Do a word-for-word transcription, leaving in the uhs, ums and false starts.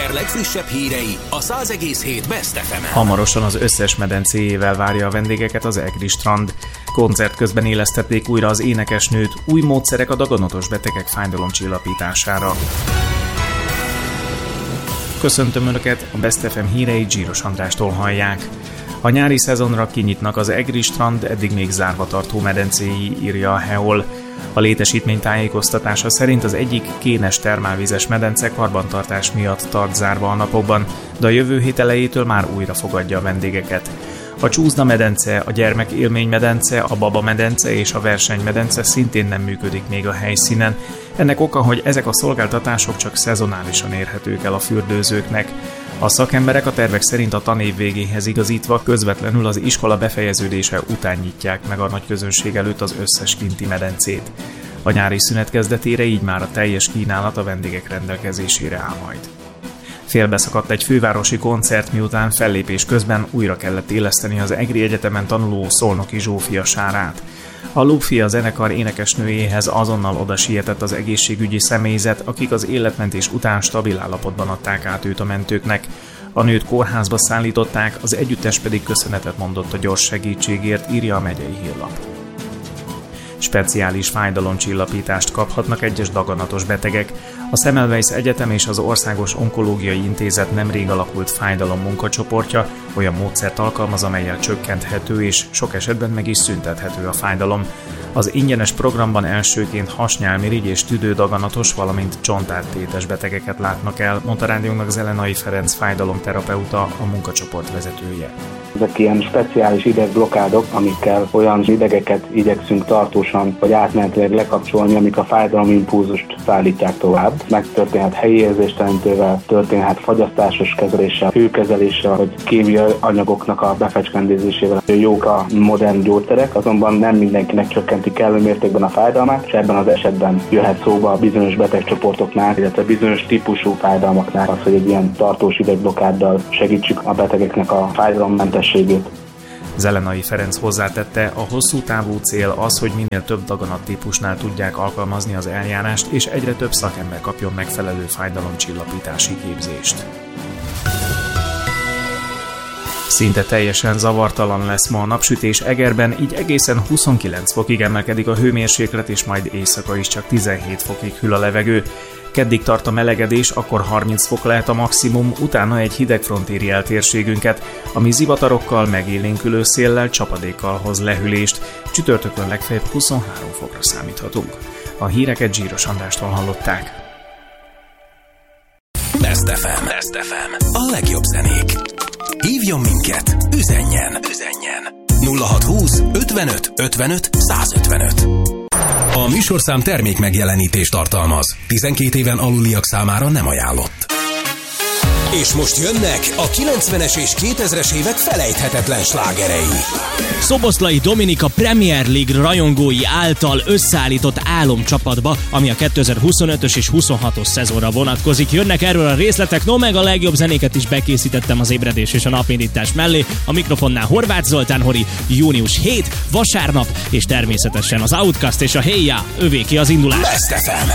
Eger legfrissebb hírei a száz egész hét Best ef emen. Hamarosan az összes medencéjével várja a vendégeket az egri strand. Koncert közben élesztették újra az énekesnőt, új módszerek a daganatos betegek fájdalomcsillapítására. Köszöntöm Önöket, a Best ef em hírei Zsíros Andrástól hallják. A nyári szezonra kinyitnak az egri strand eddig még zárva tartó medencéi, írja a Heol. A létesítmény tájékoztatása szerint az egyik kénes termálvizes medence karbantartás miatt tart zárva a napokban, de a jövő hét elejétől már újra fogadja a vendégeket. A Csúszda medence, a Gyermek élmény medence, a Baba medence és a Verseny medence szintén nem működik még a helyszínen. Ennek oka, hogy ezek a szolgáltatások csak szezonálisan érhetők el a fürdőzőknek. A szakemberek a tervek szerint a tanév végéhez igazítva közvetlenül az iskola befejeződése után nyitják meg a nagy közönség előtt az összes kinti medencét. A nyári szünet kezdetére így már a teljes kínálat a vendégek rendelkezésére áll majd. Félbeszakadt egy fővárosi koncert, miután fellépés közben újra kellett éleszteni az Egri Egyetemen tanuló Szolnoki Zsófia sárát. A Lupfia zenekar énekesnőjéhez azonnal oda sietett az egészségügyi személyzet, akik az életmentés után stabil állapotban adták át őt a mentőknek. A nőt kórházba szállították, az együttes pedig köszönetet mondott a gyors segítségért, írja a megyei hírlap. Speciális fájdalomcsillapítást kaphatnak egyes daganatos betegek. A Semmelweis Egyetem és az Országos Onkológiai Intézet nemrég alakult fájdalom munkacsoportja olyan módszert alkalmaz, amellyel csökkenthető és sok esetben meg is szüntethető a fájdalom. Az ingyenes programban elsőként hasnyálmirigy és tüdődaganatos, valamint csontáttétes betegeket látnak el, mondta rádiónak Zelenai Ferenc fájdalomterapeuta, a munkacsoport vezetője. Ezek ilyen speciális idegblokádok, amikkel olyan idegeket igyekszünk tartósan vagy átmenetileg lekapcsolni, amik a fájdalomimpulzust szállítják tovább. Megtörténhet helyi érzéstelenítővel, történhet fagyasztásos kezeléssel, hőkezeléssel, vagy kémiai anyagoknak a befecskendezésével. Jók a modern gyógyszerek, azonban nem mindenkinek csökkenti kellő mértékben a fájdalmát, és ebben az esetben jöhet szóba a bizonyos betegcsoportoknál, illetve bizonyos típusú fájdalmaknál az, hogy egy ilyen tartós idegblokkáddal segítsük a betegeknek a fájdalommentességét. Zelenai Ferenc hozzátette, a hosszú távú cél az, hogy minél több daganattípusnál tudják alkalmazni az eljárást, és egyre több szakember kapjon megfelelő fájdalomcsillapítási képzést. Szinte teljesen zavartalan lesz ma a napsütés Egerben, így egészen huszonkilenc fokig emelkedik a hőmérséklet, és majd éjszaka is csak tizenhét fokig hűl a levegő. Keddig tart a melegedés, akkor harminc fok lehet a maximum, utána egy hidegfront éri el térségünket, ami zivatarokkal, megélénkülő széllel, csapadékkal hoz lehűlést. Csütörtökön legfeljebb huszonhárom fokra számíthatunk. A híreket Zsíros Andrástól hallották. Best ef em. Best ef em. A legjobb zenék. Hívjon minket, üzenjen, üzenjen. nulla hat húsz ötvenöt ötvenöt százötvenöt. A műsorszám termék megjelenítést tartalmaz. tizenkét éven aluliak számára nem ajánlott. És most jönnek a kilencvenes és kétezres évek felejthetetlen slágerei. Szoboszlai Dominika Premier League rajongói által összeállított álomcsapatba, ami a kétezer-huszonötös és huszonhatos szezonra vonatkozik. Jönnek erről a részletek, no meg a legjobb zenéket is bekészítettem az ébredés és a napindítás mellé. A mikrofonnál Horváth Zoltán Hori, június hetedike, vasárnap, és természetesen az Outcast és a Héja, övéki az indulás. Best ef em.